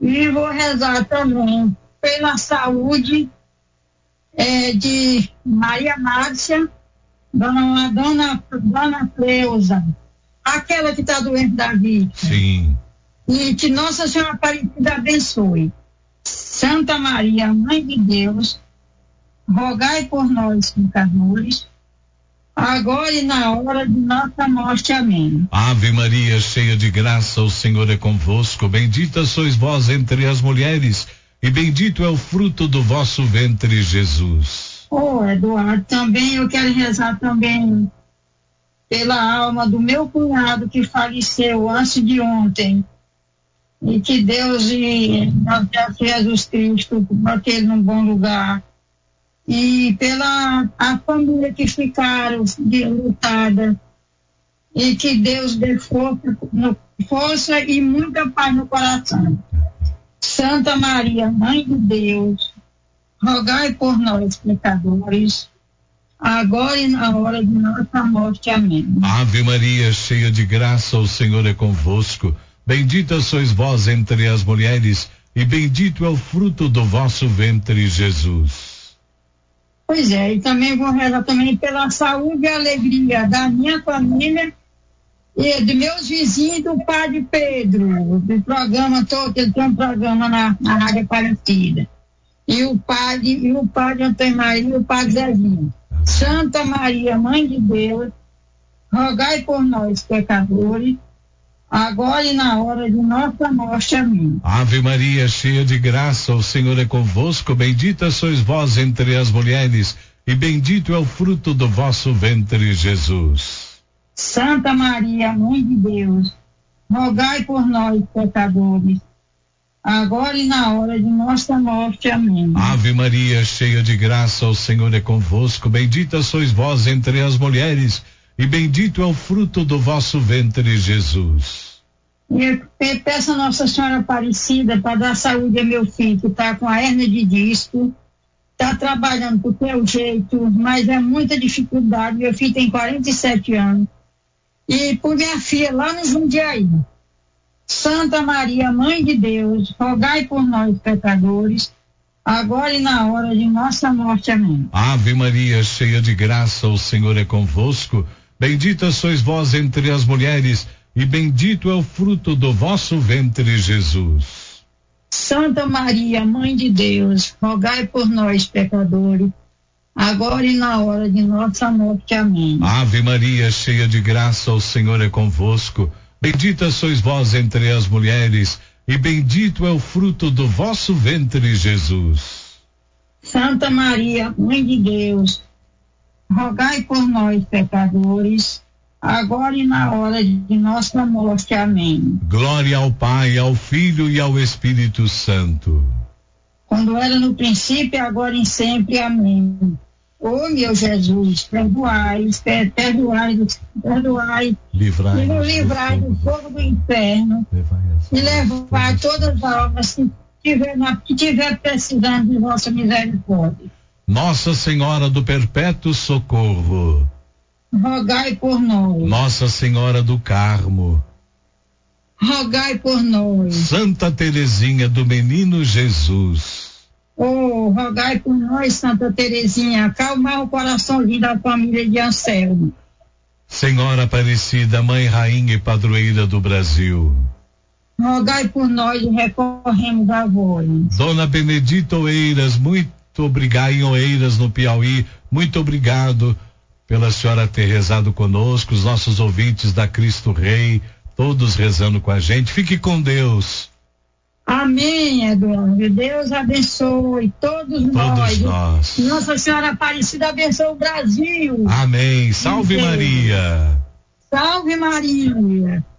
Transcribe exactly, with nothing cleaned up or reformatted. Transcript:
E vou rezar também pela saúde é, de Maria Márcia, dona, dona, dona Cleusa, aquela que está doente da vista. Sim. E que Nossa Senhora Aparecida abençoe. Santa Maria, Mãe de Deus, rogai por nós, pecadores, agora e na hora de nossa morte. Amém. Ave Maria, cheia de graça, o Senhor é convosco. Bendita sois vós entre as mulheres, e bendito é o fruto do vosso ventre, Jesus. Ô, Eduardo, também eu quero rezar também pela alma do meu cunhado que faleceu antes de ontem. E que Deus e nosso Jesus Cristo bote ele num bom lugar. E pela a família que ficaram lutada. E que Deus dê força, no, força e muita paz no coração. Santa Maria, Mãe de Deus, rogai por nós, pecadores, agora e na hora de nossa morte. Amém. Ave Maria, cheia de graça, o Senhor é convosco. Bendita sois vós entre as mulheres, e bendito é o fruto do vosso ventre, Jesus. Pois é, e também vou rezar também pela saúde e alegria da minha família e dos meus vizinhos, do Padre Pedro, do programa todo, ele tem um programa na, na Rádio Aparecida. E o Padre, e o Padre Antônio Maria e o Padre Zezinho. Santa Maria, Mãe de Deus, rogai por nós, pecadores, agora e na hora de nossa morte. Amém. Ave Maria, cheia de graça, o Senhor é convosco. Bendita sois vós entre as mulheres, e bendito é o fruto do vosso ventre, Jesus. Santa Maria, Mãe de Deus, rogai por nós, pecadores, agora e na hora de nossa morte. Amém. Ave Maria, cheia de graça, o Senhor é convosco. Bendita sois vós entre as mulheres, e bendito é o fruto do vosso ventre, Jesus. E eu peço a Nossa Senhora Aparecida para dar saúde a meu filho, que está com a hérnia de disco, está trabalhando do teu jeito, mas é muita dificuldade. Meu filho tem quarenta e sete anos. E por minha filha lá no Jundiaí. Santa Maria, Mãe de Deus, rogai por nós, pecadores, agora e na hora de nossa morte. Amém. Ave Maria, cheia de graça, o Senhor é convosco. Bendita sois vós entre as mulheres, e bendito é o fruto do vosso ventre, Jesus. Santa Maria, Mãe de Deus, rogai por nós, pecadores, agora e na hora de nossa morte. Amém. Ave Maria, cheia de graça, o Senhor é convosco. Bendita sois vós entre as mulheres, e bendito é o fruto do vosso ventre, Jesus. Santa Maria, Mãe de Deus, rogai por nós, pecadores, agora e na hora de nossa morte. Amém. Glória ao Pai, ao Filho e ao Espírito Santo. Quando era no princípio, agora e sempre. Amém. Ô meu Jesus, perdoai, perdoai, perdoai, livrai, e nos livrai do fogo do inferno, e levai todas as almas que tiver, que tiver precisando de vossa misericórdia. Nossa Senhora do Perpétuo Socorro, rogai por nós. Nossa Senhora do Carmo, rogai por nós. Santa Teresinha do Menino Jesus, oh, rogai por nós, Santa Teresinha, acalmar o coraçãozinho da família de Anselmo. Senhora Aparecida, Mãe, Rainha e Padroeira do Brasil, rogai por nós e recorremos a vós. Dona Benedita Oeiras, muito obrigado, em Oeiras, no Piauí, muito obrigado pela senhora ter rezado conosco, os nossos ouvintes da Cristo Rei, todos rezando com a gente. Fique com Deus. Amém, Eduardo. Deus abençoe todos, todos nós. nós. Nossa Senhora Aparecida abençoe o Brasil. Amém. Salve Maria. Salve Maria.